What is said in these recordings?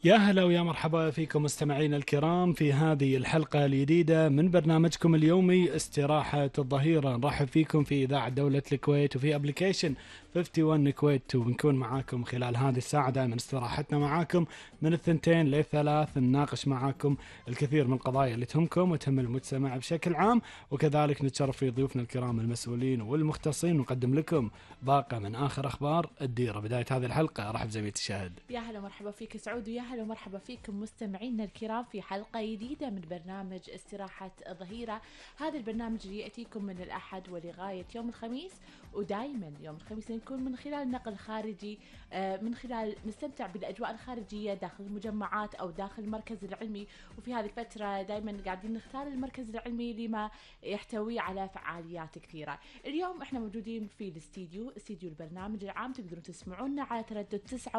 يا هلا ويا مرحبا فيكم مستمعينا الكرام في هذه الحلقة الجديدة من برنامجكم اليومي استراحة الظهيرة. نرحب فيكم في إذاعة دولة الكويت وفي أبليكيشن 51 كويت، وبنكون معاكم خلال هذه الساعة دائما استراحتنا معاكم من الثنتين للثلاث، نناقش معاكم الكثير من القضايا اللي تهمكم وتهم المجتمع بشكل عام، وكذلك نتشرف في ضيوفنا الكرام المسؤولين والمختصين ونقدم لكم باقة من آخر أخبار الديرة. بداية هذه الحلقة أرحب زميلتي شاهد. يا هلا مرحبا فيك سعود، ويا هلا ومرحبا فيكم مستمعينا الكرام في حلقة جديدة من برنامج استراحة الظهيرة. هذا البرنامج اللي يأتيكم من الأحد ولغاية يوم الخميس، ودائما يوم الخميس نكون من خلال نقل خارجي، من خلال نستمتع بالأجواء الخارجية داخل المجمعات أو داخل المركز العلمي. وفي هذه الفترة دائما قاعدين نختار المركز العلمي لما يحتوي على فعاليات كثيرة. اليوم احنا موجودين في الاستديو، استديو البرنامج العام، تقدرون تسمعونا على تردد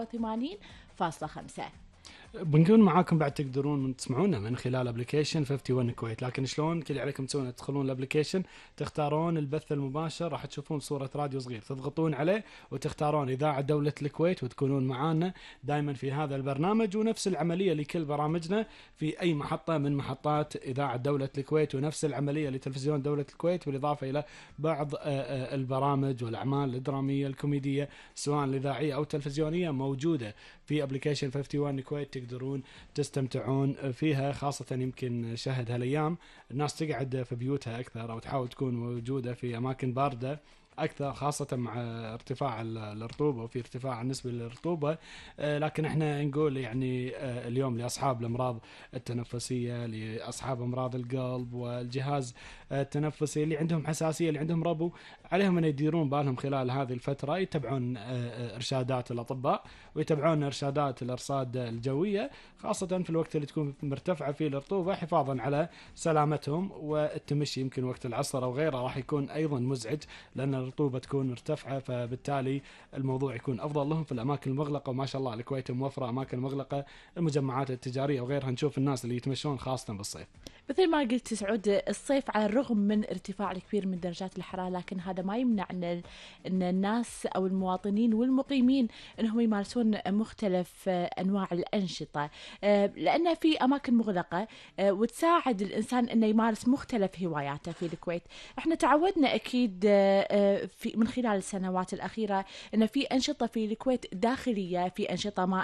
89.5. بنكون معاكم بعد، تقدرون تسمعونا من خلال ابلكيشن 51 كويت. لكن شلون؟ كل اللي عليكم تسوونه تدخلون الابلكيشن، تختارون البث المباشر، راح تشوفون صورة راديو صغير تضغطون عليه وتختارون إذاعة دولة الكويت وتكونون معانا دائما في هذا البرنامج. ونفس العملية لكل برامجنا في أي محطة من محطات إذاعة دولة الكويت، ونفس العملية لتلفزيون دولة الكويت، بالإضافة إلى بعض البرامج والأعمال الدرامية الكوميدية سواء الإذاعية أو التلفزيونية موجودة في ابلكيشن 51 كويت، تقدرون تستمتعون فيها. خاصة يمكن شهد هالايام الناس تقعد في بيوتها اكثر او تحاول تكون موجودة في اماكن باردة اكثر، خاصة مع ارتفاع الرطوبة وفي ارتفاع النسبة للرطوبة. لكن احنا نقول يعني اليوم لاصحاب الامراض التنفسية، لاصحاب امراض القلب والجهاز التنفسي، اللي عندهم حساسية، اللي عندهم ربو، عليهم ان يديرون بالهم خلال هذه الفترة، يتبعون ارشادات الاطباء ويتبعون ارشادات الارصاد الجوية، خاصة في الوقت اللي تكون مرتفعة فيه الرطوبة، حفاظا على سلامتهم. والتمشي يمكن وقت العصر او غيره راح يكون ايضا مزعج لان الرطوبة تكون مرتفعة، فبالتالي الموضوع يكون افضل لهم في الاماكن المغلقة. وما شاء الله الكويت موفرة اماكن مغلقة، المجمعات التجارية وغيرها، نشوف الناس اللي يتمشون خاصة بالصيف. مثل ما قلت سعود، الصيف على الرغم من ارتفاع الكبير من درجات الحرارة، لكن هذا ما يمنع ان الناس او المواطنين والمقيمين انهم يمارسون مختلف انواع الانشطة، لان في اماكن مغلقة وتساعد الانسان انه يمارس مختلف هواياته في الكويت. احنا تعودنا اكيد في من خلال السنوات الاخيرة ان في انشطة في الكويت داخلية، في انشطة